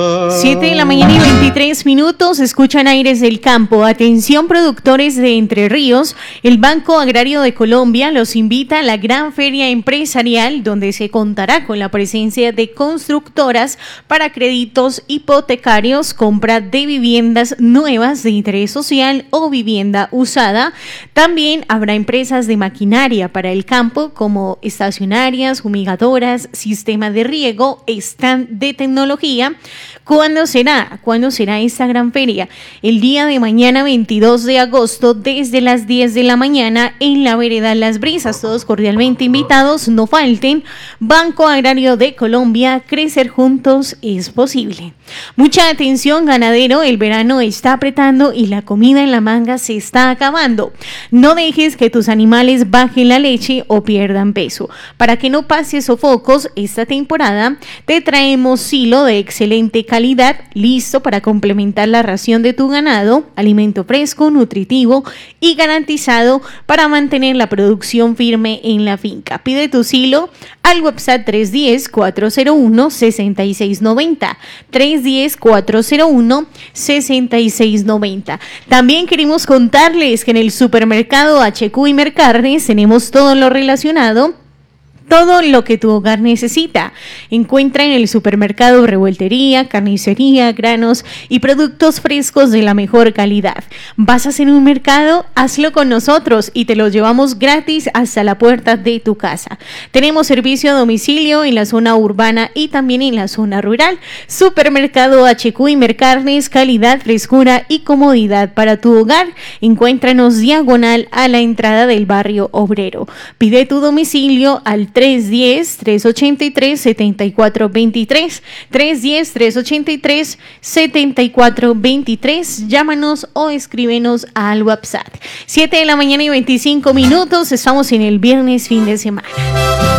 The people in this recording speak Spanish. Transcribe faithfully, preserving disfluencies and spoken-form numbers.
siete de la mañana y veintitrés minutos, escuchan Aires del Campo. Atención productores de Entre Ríos, el Banco Agrario de Colombia los invita a la gran feria empresarial donde se contará con la presencia de constructoras para créditos hipotecarios, compra de viviendas nuevas de interés social o vivienda usada. También habrá empresas de maquinaria para el campo como estacionarias, fumigadoras, sistema de riego, stand de tecnología. ¿Cuándo será? ¿Cuándo será esta gran feria? El día de mañana, veintidós de agosto, desde las diez de la mañana en la vereda Las Brisas. Todos cordialmente invitados, no falten. Banco Agrario de Colombia, crecer juntos es posible. Mucha atención, ganadero, el verano está apretando y la comida en la manga se está acabando. No dejes que tus animales bajen la leche o pierdan peso. Para que no pases sofocos esta temporada, te traemos silo de excelente calidad, listo para complementar la ración de tu ganado, alimento fresco, nutritivo y garantizado para mantener la producción firme en la finca. Pide tu silo al WhatsApp tres uno cero, cuatro cero uno, seis seis nueve cero, tres uno cero, cuatro cero uno, seis seis nueve cero. También queremos contarles que en el supermercado H Q y Mercarnes tenemos todo lo relacionado todo lo que tu hogar necesita. Encuentra en el supermercado revueltería, carnicería, granos y productos frescos de la mejor calidad. ¿Vas a hacer un mercado? Hazlo con nosotros y te los llevamos gratis hasta la puerta de tu casa. Tenemos servicio a domicilio en la zona urbana y también en la zona rural. Supermercado H Q y Mercarnes, calidad, frescura y comodidad para tu hogar. Encuéntranos diagonal a la entrada del barrio obrero. Pide tu domicilio al tres uno cero, tres ocho tres, siete cuatro dos tres, tres uno cero, tres ocho tres, siete cuatro dos tres. Llámanos o escríbenos al WhatsApp. siete de la mañana y veinticinco minutos, estamos en el viernes fin de semana.